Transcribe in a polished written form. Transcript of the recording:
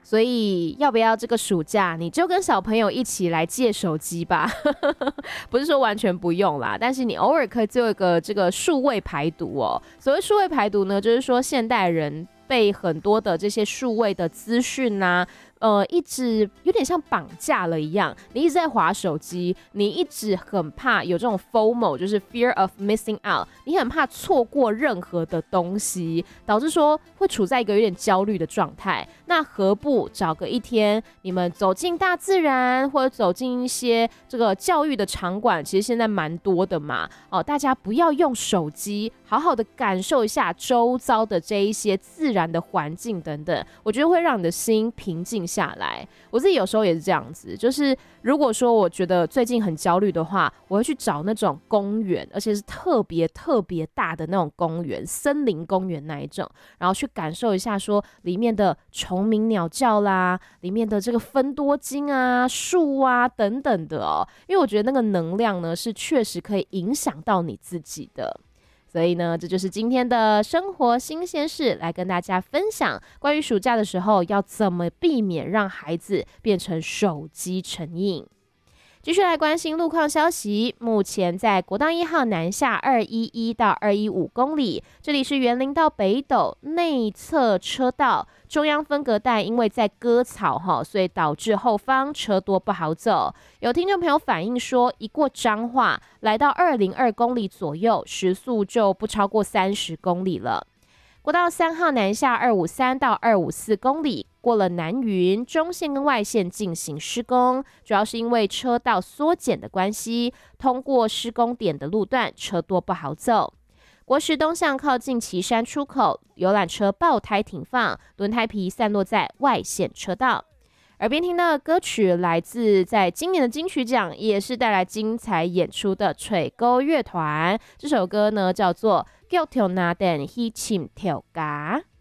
所以要不要这个暑假你就跟小朋友一起来借手机吧？不是说完全不用啦，但是你偶尔可以做一个这个数位排毒哦。所谓数位排毒呢，就是说现代人被很多的这些数位的资讯啊，一直有点像绑架了一样。你一直在滑手机，你一直很怕有这种 FOMO， 就是 fear of missing out， 你很怕错过任何的东西，导致说会处在一个有点焦虑的状态。那何不找个一天，你们走进大自然，或者走进一些这个教育的场馆，其实现在蛮多的嘛。大家不要用手机，好好的感受一下周遭的这一些自然的环境等等，我觉得会让你的心平静下来。我自己有时候也是这样子，就是如果说我觉得最近很焦虑的话，我会去找那种公园，而且是特别特别大的那种公园，森林公园那一种，然后去感受一下说里面的虫鸣鸟叫啦，里面的这个芬多精啊、树啊等等的哦，因为我觉得那个能量呢是确实可以影响到你自己的。所以呢，这就是今天的生活新鲜事，来跟大家分享关于暑假的时候要怎么避免让孩子变成手机成瘾。继续来关心路况消息，目前在国道1号南下211到215公里，这里是员林到北斗内侧车道，中央分隔带因为在割草所以导致后方车多不好走。有听众朋友反映说，一过彰化来到202公里左右，时速就不超过30公里了。国道3号南下253到254公里，过了南云中线跟外线进行施工，主要是因为车道缩减的关系，通过施工点的路段车多不好走。国十东向靠近旗山出口，游览车爆胎停放，轮胎皮散落在外线车道。耳边听到的歌曲来自在今年的金曲奖也是带来精彩演出的水沟乐团，这首歌呢叫做《叫跳那等一起跳嘎》。